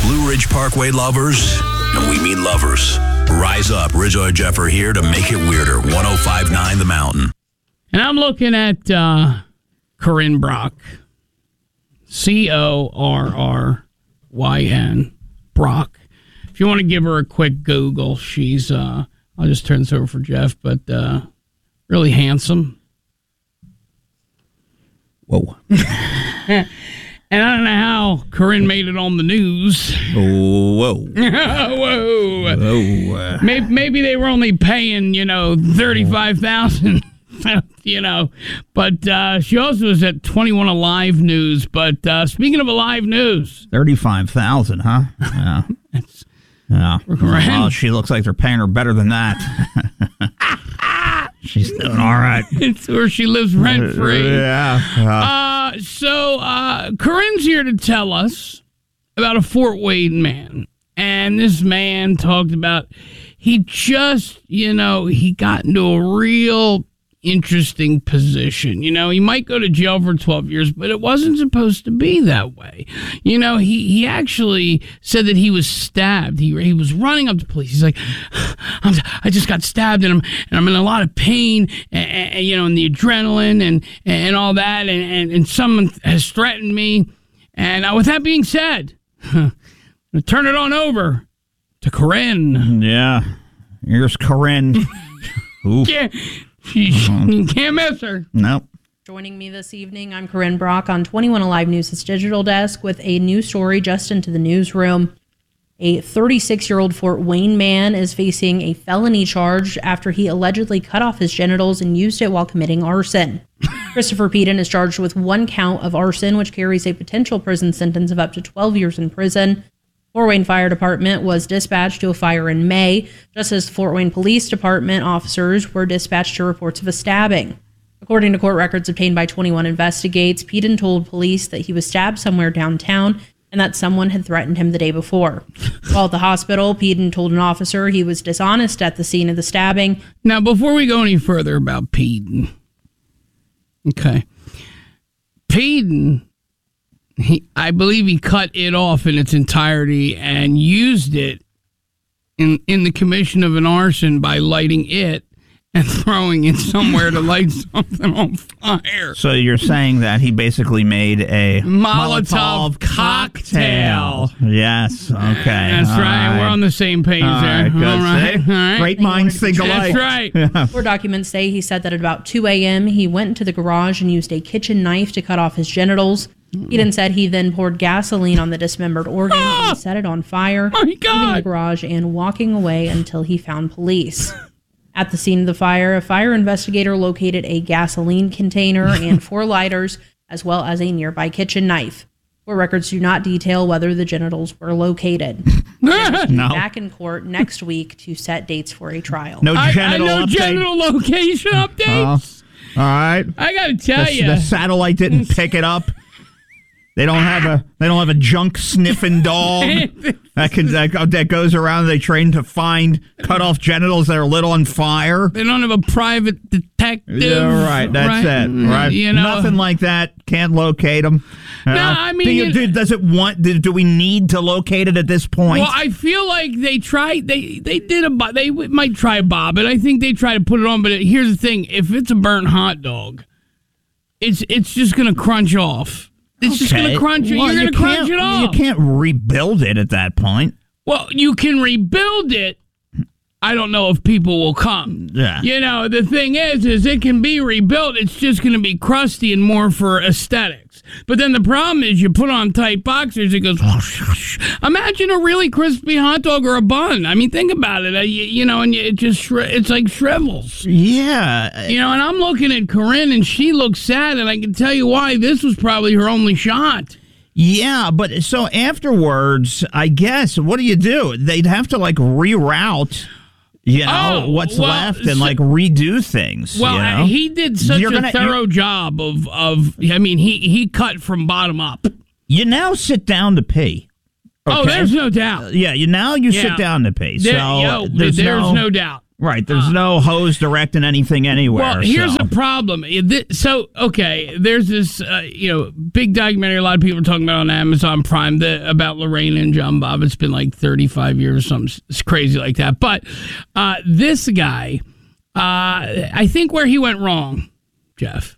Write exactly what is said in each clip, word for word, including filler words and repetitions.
Blue Ridge Parkway lovers, and we mean lovers. Rise up. Rizzo and Jeff are here to make it weirder. one oh five point nine The Mountain. And I'm looking at uh, Corinne Brock. C O R R Y N. Brock. If you want to give her a quick Google, she's, uh, I'll just turn this over for Jeff, but uh, really handsome. Whoa. And I don't know how Corinne made it on the news. Whoa. Whoa. Whoa. Maybe, maybe they were only paying, you know, thirty-five thousand dollars, you know. But uh, she also was at twenty-one Alive News. But uh, speaking of Alive News. thirty-five thousand dollars, huh? Yeah. It's, yeah. Right. Well, she looks like they're paying her better than that. She's doing all right. It's where she lives rent-free. Yeah. Uh, uh, so uh, Corinne's here to tell us about a Fort Wayne man. And this man talked about he just, you know, he got into a real interesting position. You know, he might go to jail for twelve years, but it wasn't supposed to be that way. You know, he, he actually said that he was stabbed. He he was running up to police. He's like, I'm, I just got stabbed and I'm and I'm in a lot of pain, and, and you know, and the adrenaline and and all that, and, and, and someone has threatened me. And uh, with that being said, I'm gonna turn it on over to Corinne. Yeah. Here's Corinne. Ooh. Yeah. You can't miss her. Nope. Joining me this evening, I'm Corinne Brock on twenty-one Alive News' digital desk with a new story just into the newsroom. A thirty-six-year-old Fort Wayne man is facing a felony charge after he allegedly cut off his genitals and used it while committing arson. Christopher Peden is charged with one count of arson, which carries a potential prison sentence of up to twelve years in prison. Fort Wayne Fire Department was dispatched to a fire in May, just as Fort Wayne Police Department officers were dispatched to reports of a stabbing. According to court records obtained by twenty-one Investigates, Peden told police that he was stabbed somewhere downtown and that someone had threatened him the day before. While at the hospital, Peden told an officer he was dishonest at the scene of the stabbing. Now, before we go any further about Peden, okay, Peden... He, I believe he cut it off in its entirety and used it in in the commission of an arson by lighting it and throwing it somewhere to light something on fire. So you're saying that he basically made a Molotov, Molotov cocktail. cocktail. Yes, okay. That's All right. right. We're on the same page All there. Right, good. All right. See? All right. Great minds think alike. That's right. Yeah. Court documents say he said that at about two a.m. he went to the garage and used a kitchen knife to cut off his genitals. Eden said he then poured gasoline on the dismembered organ Ah! and set it on fire, My God. leaving the garage and walking away until he found police. At the scene of the fire, a fire investigator located a gasoline container and four lighters, as well as a nearby kitchen knife. Court records do not detail whether the genitals were located. No. Back in court next week to set dates for a trial. No I, I genital know update. genital location updates. Uh, all right. I got to tell The, you. the satellite didn't pick it up. They don't have a they don't have a junk sniffing dog that can that, that goes around. They train to find cut off genitals that are lit on fire. They don't have a private detective. Yeah, right. That's right? it. Right. You know, Nothing like that. Can't locate them. No, I mean, do, you, you- do, does it want? Do, do we need to locate it at this point? Well, I feel like they tried. They they did a. bo- They might try bob it. I think they try to put it on. But here's the thing: if it's a burnt hot dog, it's it's just gonna crunch off. It's just going to crunch it. Well, You're you going to crunch can't- it off. You can't rebuild it at that point. Well, you can rebuild it. I don't know if people will come. Yeah. You know, the thing is, is it can be rebuilt. It's just going to be crusty and more for aesthetics. But then the problem is you put on tight boxers, it goes, imagine a really crispy hot dog or a bun. I mean, think about it. Uh, you, you know, and it just, shri- it's like shrivels. Yeah. You know, and I'm looking at Corinne, and she looks sad, and I can tell you why. This was probably her only shot. Yeah, but so afterwards, I guess, what do you do? They'd have to, like, reroute, you know, Oh, what's well, left and, so- like, redo things. Well, you uh, know? he did such You're a gonna- thorough you're- job of, of, I mean, he, he cut from bottom up. You now sit down to pee. Oh, okay? there's no doubt. Yeah, you now you Yeah. sit down to pee. There, so yo, there's, there's no, no doubt. Right. There's uh, no hose directing anything anywhere. Well, here's so. the problem. So, okay, there's this, uh, you know, big documentary a lot of people are talking about on Amazon Prime the, about Lorraine and John Bob. It's been like thirty-five years, something it's crazy like that. But uh, this guy, uh, I think where he went wrong, Jeff,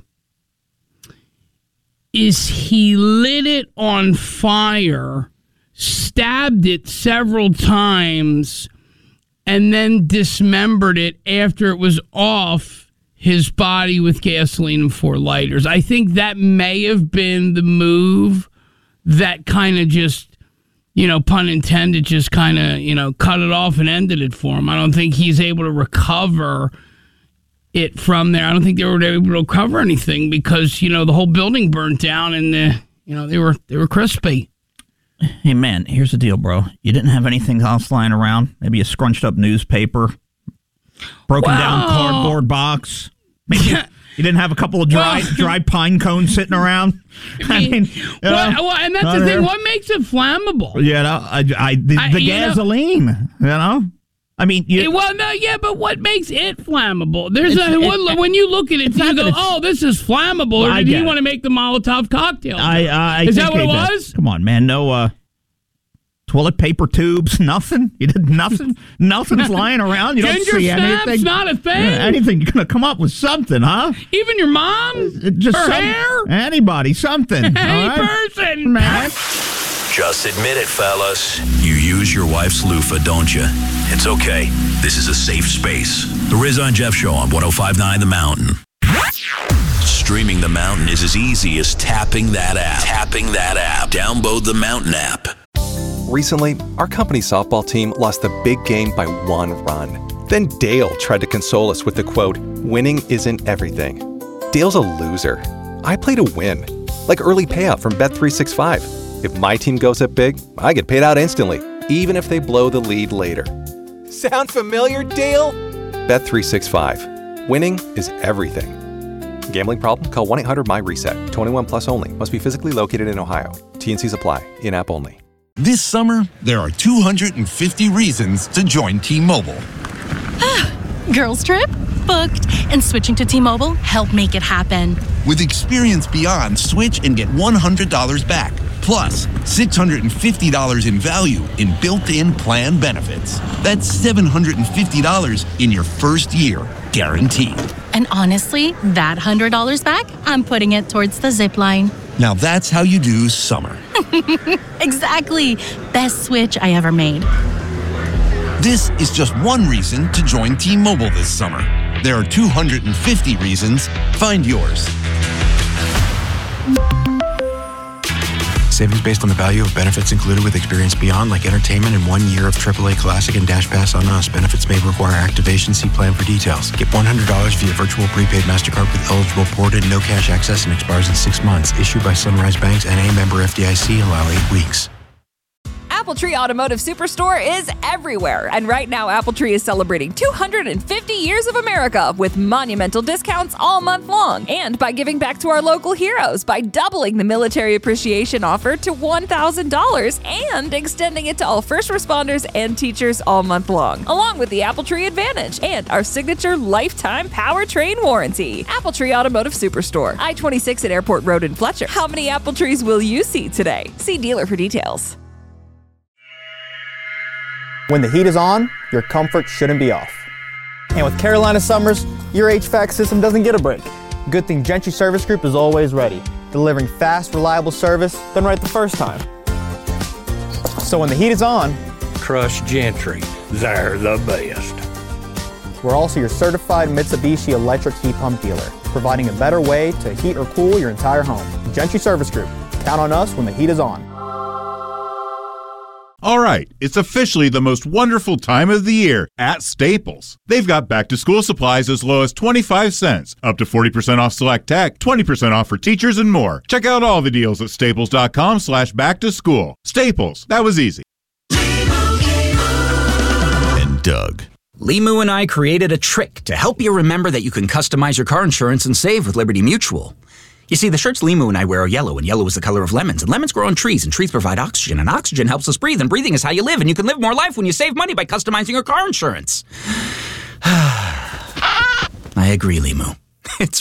is he lit it on fire, stabbed it several times, and then dismembered it after it was off his body with gasoline and four lighters. I think that may have been the move that kind of just, you know, pun intended, just kind of, you know, cut it off and ended it for him. I don't think he's able to recover it from there. I don't think they were able to recover anything because, you know, the whole building burnt down and, uh, you know, they were they were crispy. Hey, man, here's the deal, bro. You didn't have anything else lying around? Maybe a scrunched up newspaper, broken well, down cardboard box? Maybe you, you didn't have a couple of dry well, dry pine cones sitting around? I mean, I mean well, well, and that's the thing. What makes it flammable? You know, I, I, the, I, the gasoline, know, you know? I mean, you, well, no, yeah, but what makes it flammable? There's a it, when you look at it, you go, "Oh, this is flammable." Or did he want to make the Molotov cocktail? I, uh, I is that what it does. was? Come on, man, no uh, toilet paper tubes, nothing. You did nothing. Nothing's lying around. You Ginger don't see snaps, anything. Not a thing. Yeah, anything? You're gonna come up with something, huh? Even your mom? Just her some, hair? Anybody? Something? Any right? person, man. Just admit it, fellas. You use your wife's loofah, don't you? It's okay. This is a safe space. The Riz on Jeff Show on one oh five point nine The Mountain. Streaming The Mountain is as easy as tapping that app. Tapping that app. Download the Mountain app. Recently, our company softball team lost the big game by one run. Then Dale tried to console us with the quote, "Winning isn't everything." Dale's a loser. I play to win. Like early payout from Bet three sixty-five. If my team goes up big, I get paid out instantly, even if they blow the lead later. Sound familiar, Dale? Bet three sixty-five. Winning is everything. Gambling problem? Call one eight hundred M Y reset. twenty-one plus only. Must be physically located in Ohio. T N Cs apply. In-app only. This summer, there are two hundred fifty reasons to join T-Mobile. Girls trip? Booked. And switching to T-Mobile helped make it happen. With Experience Beyond, switch and get one hundred dollars back. Plus, six hundred fifty dollars in value in built-in plan benefits. That's seven hundred fifty dollars in your first year, guaranteed. And honestly, that one hundred dollars back, I'm putting it towards the zip line. Now that's how you do summer. Exactly. Best switch I ever made. This is just one reason to join T-Mobile this summer. There are two hundred fifty reasons. Find yours. Savings based on the value of benefits included with Experience Beyond, like entertainment and one year of triple A Classic and Dash Pass on us. Benefits may require activation. See plan for details. Get one hundred dollars via virtual prepaid MasterCard with eligible ported, no cash access, and expires in six months. Issued by Sunrise Banks, N A, member F D I C. Allow eight weeks. AppleTree Automotive Superstore is everywhere. And right now, AppleTree is celebrating two hundred fifty years of America with monumental discounts all month long. And by giving back to our local heroes by doubling the military appreciation offer to one thousand dollars and extending it to all first responders and teachers all month long, along with the AppleTree Advantage and our signature lifetime powertrain warranty. AppleTree Automotive Superstore, I twenty-six at Airport Road in Fletcher. How many AppleTrees will you see today? See dealer for details. When the heat is on, your comfort shouldn't be off. And with Carolina summers, your H V A C system doesn't get a break. Good thing Gentry Service Group is always ready, delivering fast, reliable service done right the first time. So when the heat is on, trust Gentry. They're the best. We're also your certified Mitsubishi electric heat pump dealer, providing a better way to heat or cool your entire home. Gentry Service Group. Count on us when the heat is on. All right, it's officially the most wonderful time of the year at Staples. They've got back-to-school supplies as low as twenty-five cents, up to forty percent off select tech, twenty percent off for teachers, and more. Check out all the deals at staples.com slash back-to-school. Staples, that was easy. And Doug. Limu and I created a trick to help you remember that you can customize your car insurance and save with Liberty Mutual. You see, the shirts Limu and I wear are yellow, and yellow is the color of lemons, and lemons grow on trees, and trees provide oxygen, and oxygen helps us breathe, and breathing is how you live, and you can live more life when you save money by customizing your car insurance. I agree, Limu. It's